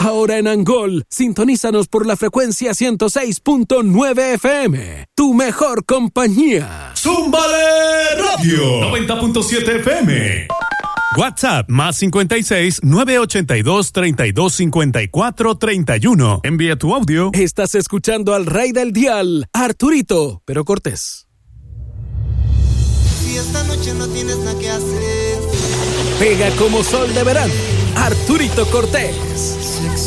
Ahora en Angol, sintonízanos por la frecuencia 106.9 FM. Tu mejor compañía. ¡Zúmbale Radio! 90.7 FM. WhatsApp más 56 982 32 54 31. Envía tu audio. Estás escuchando al rey del dial, Arturito, pero Cortés. Si esta noche no tienes nada que hacer, Pega como sol de verano, Arturito Cortés.